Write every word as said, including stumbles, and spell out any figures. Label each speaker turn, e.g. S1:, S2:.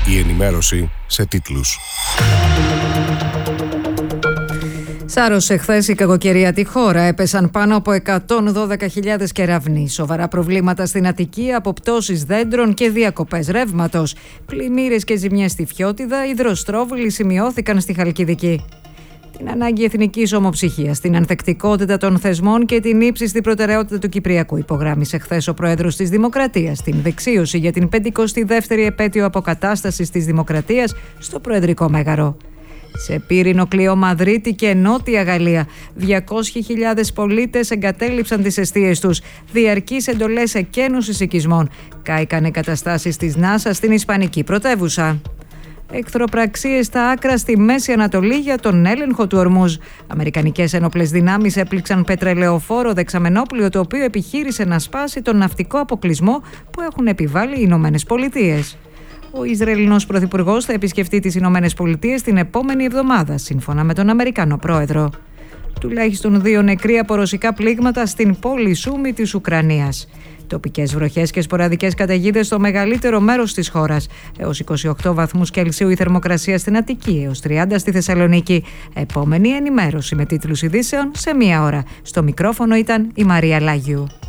S1: Η ενημέρωση σε τίτλους.
S2: Σάρωσε χθες η κακοκαιρία τη χώρα. Έπεσαν πάνω από εκατόν δώδεκα χιλιάδες κεραυνοί. Σοβαρά προβλήματα στην Αττική, αποπτώσεις δέντρων και διακοπές ρεύματος. Πλημμύρες και ζημιές στη Φιώτιδα, υδροστρόβιλοι σημειώθηκαν στη Χαλκιδική. Την ανάγκη εθνικής ομοψυχίας, την ανθεκτικότητα των θεσμών και την ύψιστη προτεραιότητα του Κυπριακού υπογράμμισε χθες ο Πρόεδρος της Δημοκρατίας στην δεξίωση για την πενηκοστή δεύτερη επέτειο αποκατάστασης της Δημοκρατίας στο Προεδρικό Μέγαρο. Σε πύρινο κλειό Μαδρίτη και Νότια Γαλλία, διακόσιες χιλιάδες πολίτες εγκατέλειψαν τις εστίες τους. Διαρκείς εντολές εκένωσης οικισμών κάηκαν εγκαταστάσεις της NASA στην Ισπανική πρωτεύουσα. Εχθροπραξίες στα άκρα στη Μέση Ανατολή για τον έλεγχο του Ορμούζ. Αμερικανικές ένοπλες δυνάμεις έπληξαν πετρελαιοφόρο δεξαμενόπλιο, το οποίο επιχείρησε να σπάσει τον ναυτικό αποκλεισμό που έχουν επιβάλει οι Ηνωμένες Πολιτείες. Ο Ισραηλινός Πρωθυπουργός θα επισκεφτεί τις Ηνωμένες Πολιτείες την επόμενη εβδομάδα, σύμφωνα με τον Αμερικανό Πρόεδρο. Τουλάχιστον δύο νεκροί από ρωσικά πλήγματα στην πόλη Σούμι της Ουκρανίας. Τοπικές βροχές και σποραδικές καταιγίδες στο μεγαλύτερο μέρος της χώρας. Έως είκοσι οκτώ βαθμούς Κελσίου η θερμοκρασία στην Αττική, έως τριάντα στη Θεσσαλονίκη. Επόμενη ενημέρωση με τίτλους ειδήσεων σε μία ώρα. Στο μικρόφωνο ήταν η Μαρία Λάγιου.